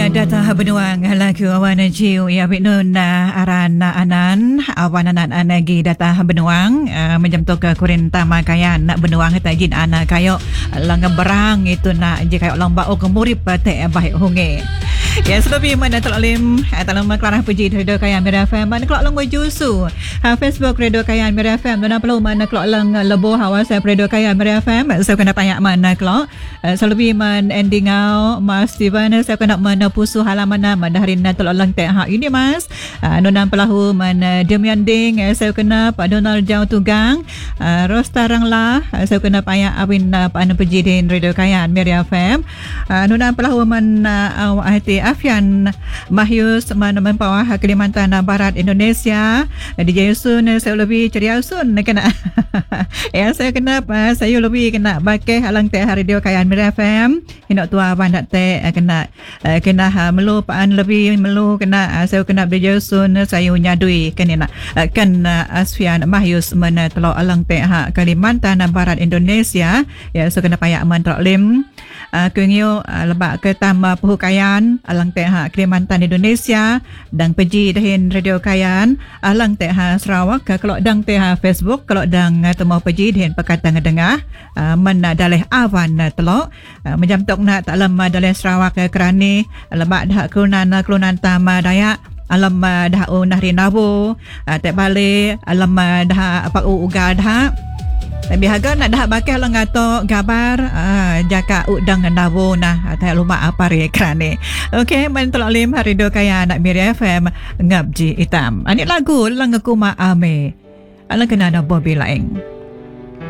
data benuang lagu awan jiu ya binun aran anan awan anan anagi data benuang menjam to ke kurin tama kayan nak benuang tajin ana kayo langgam berang itu nak je kayo lamba o kemurip te baik honge ya selebi mana tolalim talam kelarah puji radio kayan Mira FM mana kelak lang jusu Facebook radio kayan Mira FM dan perlu mana kelak lang lebo hawas radio kayan Mira FM saya kena payak mana kelak selebi man ending out Mas Steven saya kena mana pusu halaman nama hari na tolak lang teh ini mas nonam pelahu man Demian Ding saya kena Pak Donald Jauh Tugang Rostarang lah saya kena payak awin Pak puji din radio kayan Mira FM nonam pelahu man ahti Afian Mahyus man Mempawah Kalimantan Barat Indonesia DJ Yusun saya lebih ceria Yusun kena ya saya kena saya lebih kena pakai halang teh radio kayan Mira FM hinak tua bandak teh kena melu paan lebih melu kena saya kena DJ Yusun saya nyadui kena kan Afian Mahyus man telo alang teh Kalimantan Barat Indonesia ya saya kena payak man lim kengyo lebak ke tambah Puhukayan alang teh Kalimantan Indonesia dan peji dahin radio kayan alang teh Sarawak kalau dang teh Facebook kalau dang temu peji dahin Pakatan Dengah mana daleh awan telok menjam tok nak tak lama daleh Sarawak kerani lebak dah kelunan tama Dayak alam dah nahri nabu tak balik alam dah apa uga dah tapi harga nak dah bakal lang ato gabar jaka udang nawo nah tak lupa apa re kerane okey man tolalim hari do kaya nak Mira FM ngabji hitam ani lagu lang aku ma ame alang kena Bobby Laing.